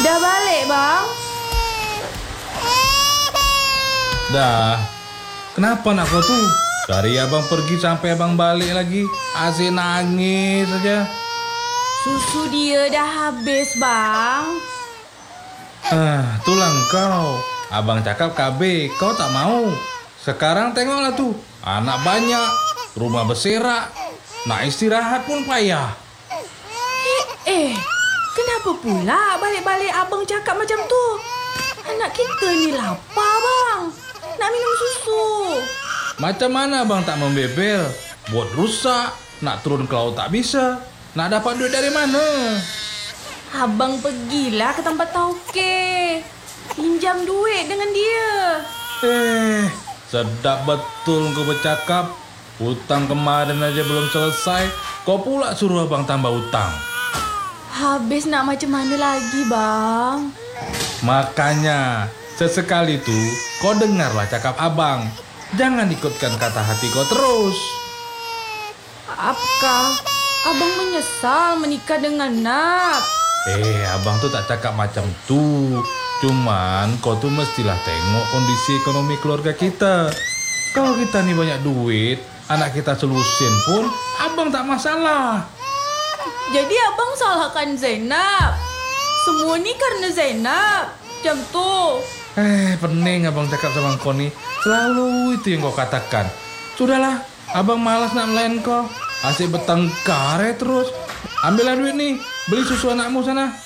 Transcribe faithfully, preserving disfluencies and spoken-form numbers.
Dah balik, Bang? Dah. Kenapa nak kau tuh? Dari abang pergi sampai abang balik lagi, asyik nangis saja. Susu dia dah habis, Bang. Ah, tulang kau. Abang cakap K B, kau tak mau. Sekarang tengoklah tuh, anak banyak, rumah berserak, nak istirahat pun payah. Eh, eh, kenapa pula balik-balik abang cakap macam tu? Anak kita ni lapar, Bang. Nak minum susu. Macam mana abang tak membebel? Buat rusak, nak turun ke laut tak bisa. Nak dapat duit dari mana? Abang pergilah ke tempat tauke. Pinjam duit dengan dia. Eh, sedap betul kau bercakap. Hutang kemarin aja belum selesai, kau pula suruh abang tambah hutang. Habis nak macam mana lagi, Bang? Makanya, sesekali tu kau dengarlah cakap abang. Jangan ikutkan kata hati kau terus. Apakah abang menyesal menikah dengan Nap? Eh, abang tuh tak cakap macam tu. Cuman kau tuh mestilah tengok kondisi ekonomi keluarga kita. Kalau kita nih banyak duit, anak kita selusin pun abang tak masalah. Jadi abang salahkan Zainab. Semua ni karena Zainab. Macam tu. Eh, pening abang cakap sama kau nih. Selalu itu yang kau katakan. Sudahlah, abang malas nak melayan kau. Asyik bertengkar ya terus. Ambillah duit nih, beli susu anakmu sana.